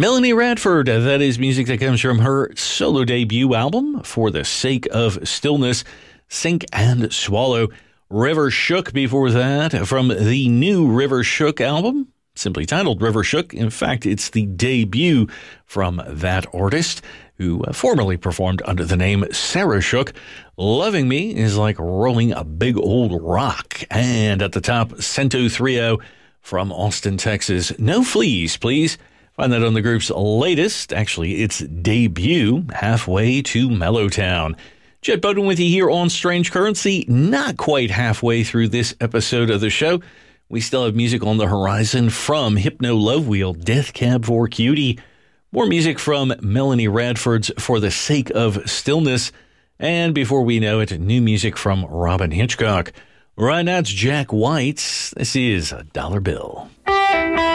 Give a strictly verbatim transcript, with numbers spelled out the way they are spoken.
Melanie Radford, that is music that comes from her solo debut album, For the Sake of Stillness, Sink and Swallow. River Shook before that, from the new River Shook album, simply titled River Shook. In fact, it's the debut from that artist, who formerly performed under the name Sarah Shook. Loving Me is like rolling a big old rock. And at the top, Cento Trio from Austin, Texas. No Fleas, please. Find that on the group's latest, actually its debut, Halfway to Mellowtown. Chet Bowden with you here on Strange Currency. Not quite halfway through this episode of the show. We still have music on the horizon from Hypno Love Wheel, Death Cab for Cutie. More music from Melanie Radford's For the Sake of Stillness. And before we know it, new music from Robin Hitchcock. Right now it's Jack White's. This is a Dollar Bill.